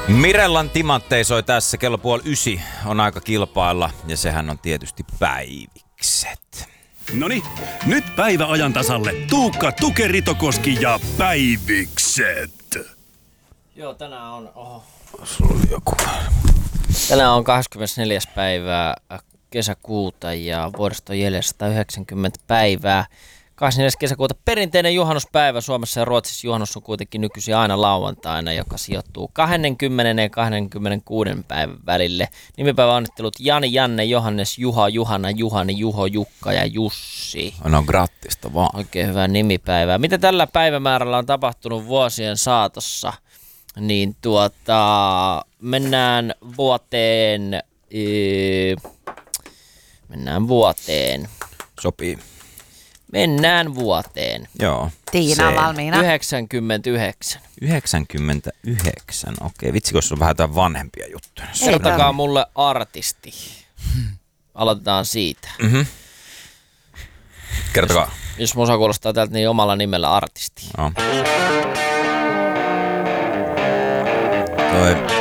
Mirellan timantteja soi tässä, kello 8:30 on aika kilpailla ja sehän on tietysti päivikset. Noniin, nyt päivä ajan tasalle. Tuukka Tukeritokoski ja päivikset. Joo, tänään on... Sulla oli joku... Tänään on 24. päivää kesäkuuta ja vuodesta on jäljellä 190 päivää. 24. kesäkuuta perinteinen juhannuspäivä. Suomessa ja Ruotsissa juhannus on kuitenkin nykyisin aina lauantaina, joka sijoittuu 20. ja 26. päivän välille. Nimipäiväonnittelut Jani, Janne, Johannes, Juha, Juhana, Juhani, Juho, Jukka ja Jussi. No grattista vaan. Oikein hyvää nimipäivää. Mitä tällä päivämäärällä on tapahtunut vuosien saatossa? Niin mennään vuoteen. Sopii. Mennään vuoteen. Joo. Tiina on valmiina. 99. 99, okei. Vitsi, kun on vähän jotain vanhempia juttuja. Kertokaa mulle artisti. Aloitetaan siitä. Mm-hmm. Kertokaa. Jos musa kuulostaa täältä, niin omalla nimellä artisti. No. Toi